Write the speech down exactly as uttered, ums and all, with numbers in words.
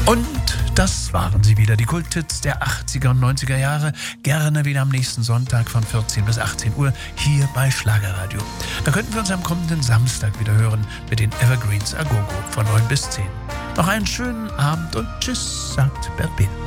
Und das waren sie wieder, die Kulthits der achtziger und neunziger Jahre. Gerne wieder am nächsten Sonntag von vierzehn bis achtzehn Uhr hier bei Schlagerradio. Da könnten wir uns am kommenden Samstag wieder hören mit den Evergreens Agogo von neun bis zehn. Noch einen schönen Abend und tschüss, sagt Bert Behl.